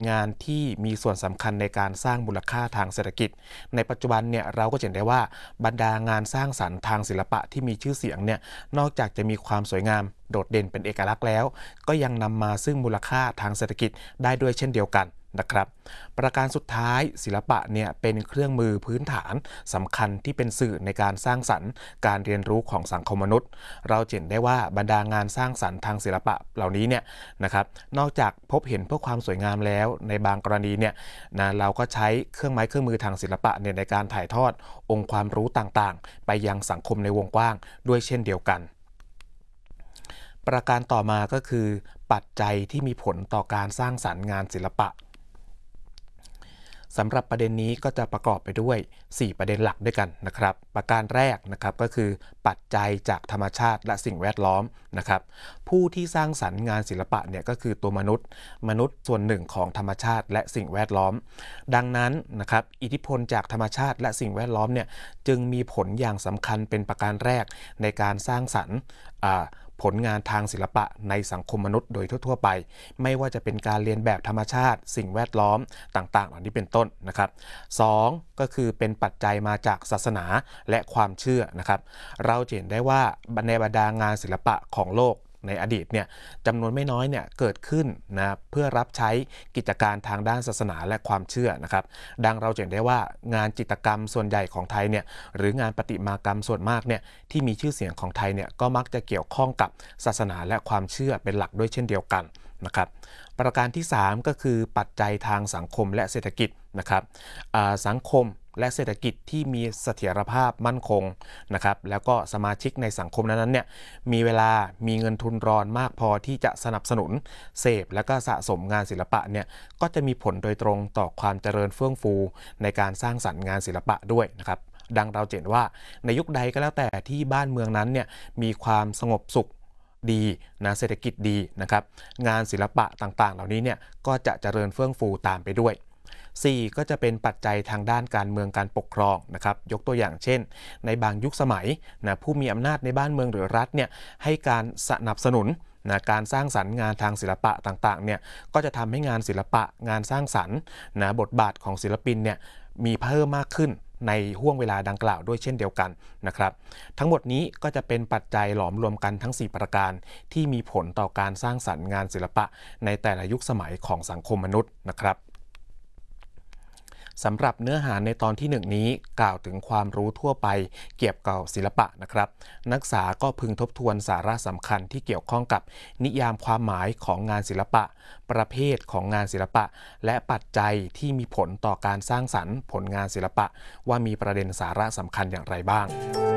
งานที่มีส่วนสำคัญในการสร้างมูลค่าทางเศรษฐกิจในปัจจุบันเนี่ยเราก็เห็นได้ว่าบรรดางานสร้างสรรค์ทางศิลปะที่มีชื่อเสียงเนี่ยนอกจากจะมีความสวยงามโดดเด่นเป็นเอกลักษณ์แล้วก็ยังนำมาซึ่งมูลค่าทางเศรษฐกิจได้ด้วยเช่นเดียวกันนะครับประการสุดท้ายศิลปะเนี่ยเป็นเครื่องมือพื้นฐานสำคัญที่เป็นสื่อในการสร้างสรรค์การเรียนรู้ของสังคมมนุษย์เราเห็นได้ว่าบรรดางานสร้างสรรค์ทางศิลปะเหล่านี้เนี่ยนะครับนอกจากพบเห็นเพื่อความสวยงามแล้วในบางกรณีเนี่ยนะเราก็ใช้เครื่องไม้เครื่องมือทางศิลปะเนี่ยในการถ่ายทอดองค์ความรู้ต่างๆไปยังสังคมในวงกว้างด้วยเช่นเดียวกันประการต่อมาก็คือปัจจัยที่มีผลต่อการสร้างสรรค์งานศิลปะสำหรับประเด็นนี้ก็จะประกอบไปด้วย4ประเด็นหลักด้วยกันนะครับประการแรกนะครับก็คือปัจจัยจากธรรมชาติและสิ่งแวดล้อมนะครับผู้ที่สร้างสรรค์งานศิลปะเนี่ยก็คือตัวมนุษย์ส่วนหนึ่งของธรรมชาติและสิ่งแวดล้อมดังนั้นนะครับอิทธิพลจากธรรมชาติและสิ่งแวดล้อมเนี่ยจึงมีผลอย่างสำคัญเป็นประการแรกในการสร้างสรรค์ผลงานทางศิลปะในสังคมมนุษย์โดยทั่วๆไปไม่ว่าจะเป็นการเรียนแบบธรรมชาติสิ่งแวดล้อมต่างๆเหล่านี้เป็นต้นนะครับ2ก็คือเป็นปัจจัยมาจากศาสนาและความเชื่อนะครับเราเห็นได้ว่าในบรรดางานศิลปะของโลกในอดีตเนี่ยจำนวนไม่น้อยเนี่ยเกิดขึ้นนะเพื่อรับใช้กิจการทางด้านศาสนาและความเชื่อนะครับดังเราเห็นได้ว่างานจิตรกรรมส่วนใหญ่ของไทยเนี่ยหรืองานประติมากรรมส่วนมากเนี่ยที่มีชื่อเสียงของไทยเนี่ยก็มักจะเกี่ยวข้องกับศาสนาและความเชื่อเป็นหลักด้วยเช่นเดียวกันนะครับประการที่3ก็คือปัจจัยทางสังคมและเศรษฐกิจนะครับสังคมและเศรษฐกิจที่มีเสถียรภาพมั่นคงนะครับแล้วก็สมาชิกในสังคมนั้นเนี่ยมีเวลามีเงินทุนรอนมากพอที่จะสนับสนุนเสพและก็สะสมงานศิลปะเนี่ยก็จะมีผลโดยตรงต่อความเจริญเฟื่องฟูในการสร้างสรรค์งานศิลปะด้วยนะครับดังเราเห็นว่าในยุคใดก็แล้วแต่ที่บ้านเมืองนั้นเนี่ยมีความสงบสุขดีนะเศรษฐกิจดีนะครับงานศิลปะต่างๆเหล่านี้เนี่ยก็จะเจริญเฟื่องฟูตามไปด้วย4ก็จะเป็นปัจจัยทางด้านการเมืองการปกครองนะครับยกตัวอย่างเช่นในบางยุคสมัยนะผู้มีอำนาจในบ้านเมืองหรือรัฐเนี่ยให้การสนับสนุนนะการสร้างสรรค์งานทางศิลปะต่างๆเนี่ยก็จะทำให้งานศิลปะงานสร้างสรรค์นะบทบาทของศิลปินเนี่ยมีเพิ่มมากขึ้นในห่วงเวลาดังกล่าวด้วยเช่นเดียวกันนะครับทั้งหมดนี้ก็จะเป็นปัจจัยหลอมรวมกันทั้ง4ประการที่มีผลต่อการสร้างสรรค์งานศิลปะในแต่ละยุคสมัยของสังคมมนุษย์นะครับสำหรับเนื้อหาในตอนที่1นี้กล่าวถึงความรู้ทั่วไปเกี่ยวกับศิลปะนะครับนักศึกษาก็พึงทบทวนสาระสำคัญที่เกี่ยวข้องกับนิยามความหมายของงานศิลปะประเภทของงานศิลปะและปัจจัยที่มีผลต่อการสร้างสรรค์ผลงานศิลปะว่ามีประเด็นสาระสำคัญอย่างไรบ้าง